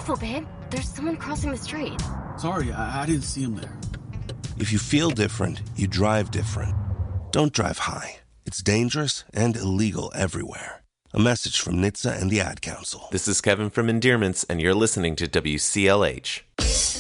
Careful, babe. There's someone crossing the street. Sorry, I didn't see him there. If you feel different, you drive different. Don't drive high. It's dangerous and illegal everywhere. A message from NHTSA and the Ad Council. This is Kevin from Endearments, and you're listening to WCLH.